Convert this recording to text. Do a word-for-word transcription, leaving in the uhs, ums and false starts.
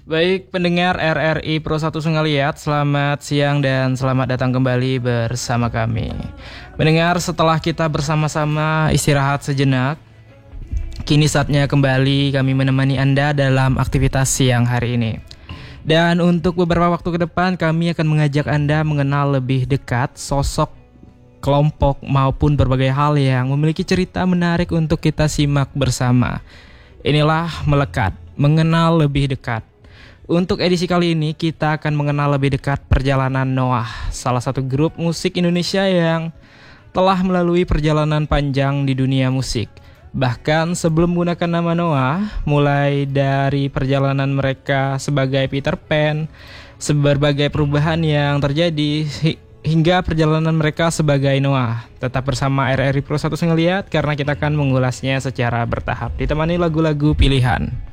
Baik pendengar R R I Pro satu Sengaliat, selamat siang dan selamat datang kembali bersama kami. Mendengar setelah kita bersama-sama istirahat sejenak, kini saatnya kembali kami menemani Anda dalam aktivitas siang hari ini. Dan untuk beberapa waktu ke depan kami akan mengajak Anda mengenal lebih dekat sosok, kelompok maupun berbagai hal yang memiliki cerita menarik untuk kita simak bersama. Inilah Melekat, mengenal lebih dekat. Untuk edisi kali ini kita akan mengenal lebih dekat perjalanan Noah, salah satu grup musik Indonesia yang telah melalui perjalanan panjang di dunia musik. Bahkan sebelum menggunakan nama Noah, mulai dari perjalanan mereka sebagai Peter Pan, berbagai perubahan yang terjadi hingga perjalanan mereka sebagai Noah. Tetap bersama R R I Pro satu Sengaliat karena kita akan mengulasnya secara bertahap, ditemani lagu-lagu pilihan.